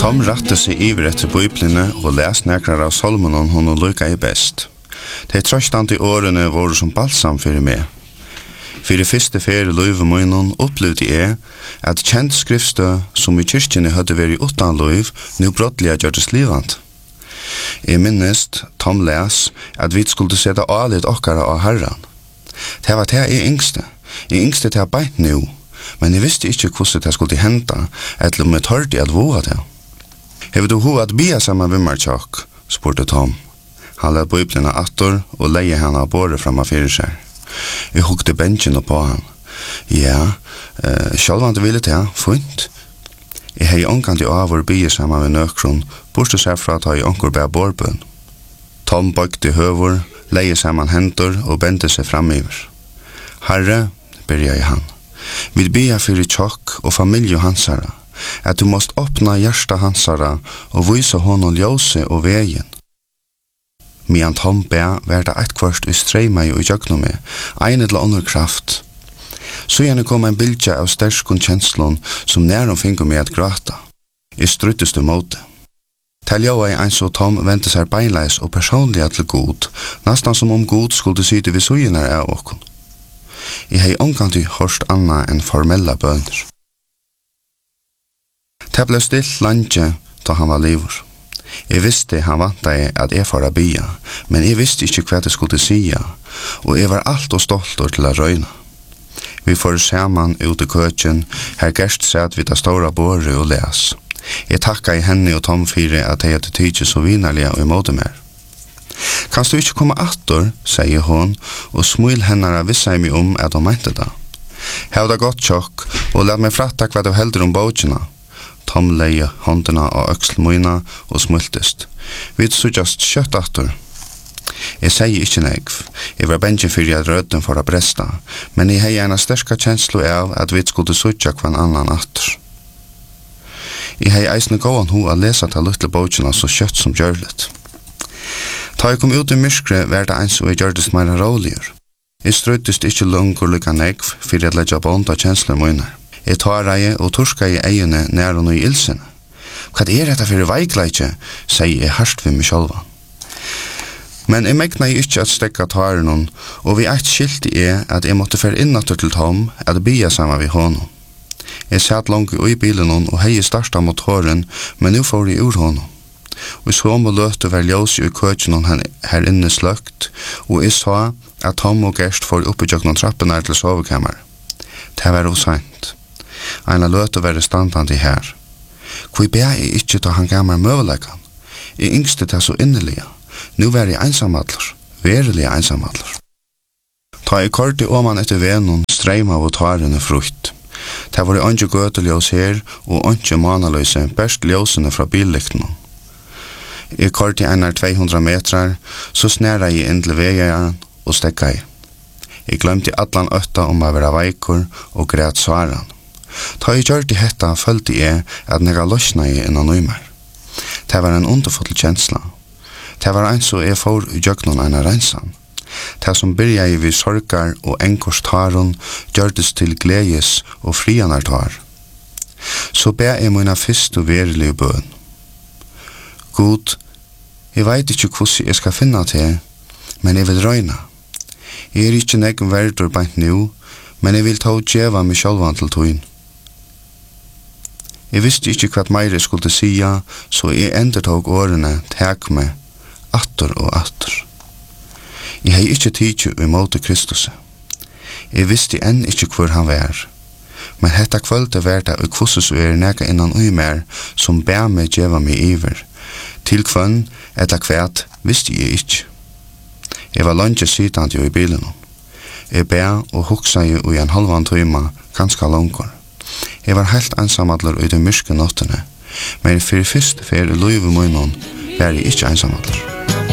Tom ratte seg iver etter Bibelene og les nekrar av salmonen hun lykka I best. De trøstande årene var som balsam fyrir meg. Fyrir fyrste ferie løyve møgnon opplevde jeg at kjent skriftstø som I kyrkjene hadde vært utan løyv nu brottelig gjørtes livant. Jeg minnest Tom les at vi skulle sette alit okkara av Herran. Det var det jeg yngste. Jeg yngste til beint nu, men jeg visste ikke hvordan det skulle henta, eller om jeg tørte at voa det. Hever du ho at bia sammen med Marchok? Spurte Tom. Han led Bibelene attor og leie henne av båret fram av fyrir seg. Jeg hukte benchen på han. Ja, sjálvande ville det, funt. Jeg hei omkant I avur bia sammen med nøkron, borste seg fra at ha I onkur bæ bårbøn. Tom bøkte høvur, leie sammen hendur og bente seg framiver. Herre, byrja I han. Vi bia fyrir tjokk og familie hansara, at du måst åpna hjärsta hansara og vise honom ljose og vegen. Mian Tom bæ verda eit kvart I streima I jöknum med, ein eller annan kraft. Så gjerne kom en bildja av sterskun kjenslun som nærum fingur meg at grata. I strutteste måte. Taljoa I ein så Tom vente seg beinleis og personlig til god, nastan som om god skulle syte vid sugenar av okkon. Jeg hei omkanti hørst anna enn formella bønner. Det ble stilt landje da han var livur. Jeg visste han vantai at jeg fara bia, men jeg visste ikke hva det skulle sia, og jeg var alt og stoltur til å røyna. Vi får saman ut I køkken, her gerst sett vid det stora båret og les. Jeg takka I henne og Tom fyrir at jeg hadde tidsi så vinarlige og imode mer. Kanst du ikke komme attor, sier hon, og smil hennara vissa I mig at hun mente det. Hevda godt tjokk, og let meg fratta hva du heldur bókina. Tom leie håndena av økselmøyna og smultest. Vi suttjast kjøtt attor. Jeg sier ikke negv. Jeg var bensin fyrir at rødden for å bresta, men jeg hei en sterska kjenslu av at vi skulle suttja hvan annan attor. Jeg hei eisne gåan ho a lesa ta luttle bókina så kjøtt som gjørlet. Ta jeg kom ut I myskre var det eins og jeg gjørdes meira råligur. Jeg strøttest ikke lungur lukka negv fyrir at leggja bånd av kjensler møyner. Jeg tar reie og turska I egene nær og I ilsene. Hva dette fyrir veikleitje, sier jeg harst ved meg sjálva. Men jeg megna ikke at stekka taren og vi eit skilt at jeg måtte fer innatur til Tom at bia saman vi honom. Jeg satt langt I bilen og hei starta motoren, men nu får jeg ur honom. Og så må løte være ljøs I køkken her inne sløkt, og jeg sa at Tom og Gerst får opp I jøkken trappen her til sovekammer. Det var osant. Ein løte være standant I her. Hvor ber jeg ikke da han gammer møvelekan? Jeg yngste det så innelige. Nu var jeg einsamadler, verilig einsamadler. Ta jeg kort I åman etter venon, streim av og tarene frukt. Det var ikke gøteljøs her, og ikke manaløse, best ljøsene fra billektene. Jeg kort I 200 metrar, så snæra jeg inn til vegeren og stekka jeg. Jeg glemte allan øtta om å være veikur og græt svaran. Ta jeg gjør til hetta følte jeg at nega løsna jeg innan nøymer. Det var en underfull kjensla. Det var en så jeg får I jøknon en rensan. Det som byrja jeg vid sorgar og enkors taron gjørdes til gledes og frianar tar. Så ber jeg mine fyrst og verilige bøn. God, jeg veit ikke hvordan jeg skal finna til, men jeg vil røyna. Jeg ikke neggen verdur beint nu, men jeg vil ta og djeva meg sjálvan til tøyn. Jeg visste ikke hva meir jeg skulle sia, så jeg endertog årene tek meg attor og attor. Jeg hei ikke tidsi I måte Kristus. Jeg visste enn ikke hvor han var, men hetta kvölde var det og kvossus nega innan mer som bæ meg djeva meg iver. Til kvønn, etta kvæt, visste jeg ikke. Jeg var lunge sitand I bilen. Jeg bæ og huksa I en halvan tøyma, ganska langkor. Jeg var helt ensamadler I de myrske nottene, men fyrir fyrst fyrir løyve møynon var jeg ikke ensamadler.